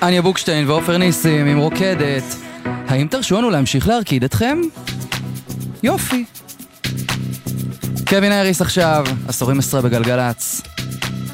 אניה בוקשטיין ואופר ניסים עם רוקדת. האם תרשו לנו להמשיך להרקיד אתכם? יופי. קווין האריס עכשיו, עשורים 10 בגלגלץ.